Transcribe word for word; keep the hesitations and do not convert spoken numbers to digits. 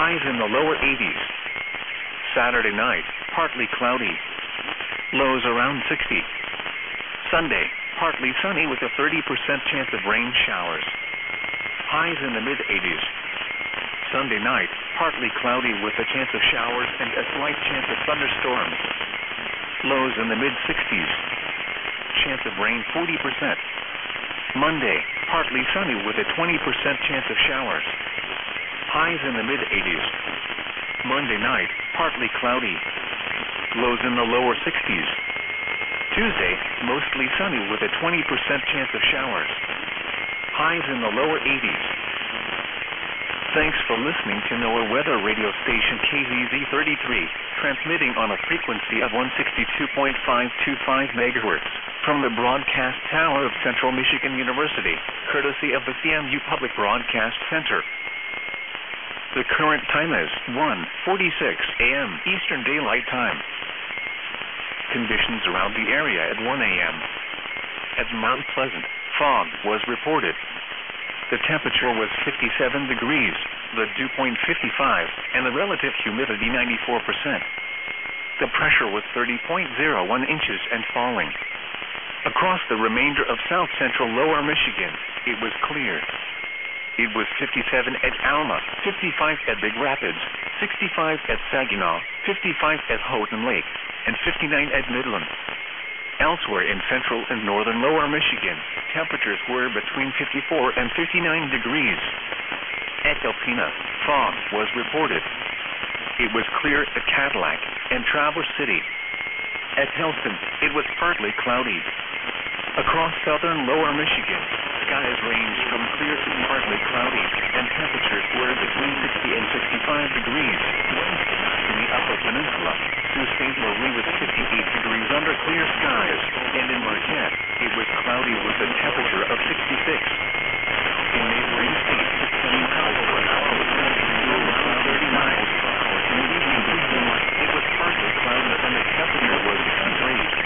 highs in the lower eighties. Saturday night, partly cloudy, lows around sixty. Sunday, partly sunny with a thirty percent chance of rain showers, highs in the mid-eighties. Sunday night, partly cloudy with a chance of showers and a slight chance of thunderstorms, lows in the mid-sixties, chance of rain forty percent. Monday, partly sunny with a twenty percent chance of showers, highs in the mid-eighties. Monday night, partly cloudy, lows in the lower sixties. Tuesday, mostly sunny with a twenty percent chance of showers, highs in the lower eighties. Thanks for listening to NOAA Weather Radio Station K Z Z thirty-three, transmitting on a frequency of one sixty-two point five two five megahertz from the broadcast tower of Central Michigan University, courtesy of the C M U Public Broadcast Center. The current time is one forty-six a m Eastern Daylight Time. Conditions around the area at one a m At Mount Pleasant, fog was reported. The temperature was fifty-seven degrees, the dew point fifty-five, and the relative humidity ninety-four percent. The pressure was thirty point zero one inches and falling. Across the remainder of south-central lower Michigan, it was clear. It was fifty-seven at Alma, fifty-five at Big Rapids, sixty-five at Saginaw, fifty-five at Houghton Lake, and fifty-nine at Midland. Elsewhere in central and northern lower Michigan, temperatures were between fifty-four and fifty-nine degrees. At Alpena, fog was reported. It was clear at Cadillac and Traverse City. At Helston, it was partly cloudy. Across southern lower Michigan, skies ranged from clear to partly cloudy, and temperatures were between sixty and sixty-five degrees. Wednesday night in the Upper Peninsula, Sault Ste. Marie was fifty-eight degrees under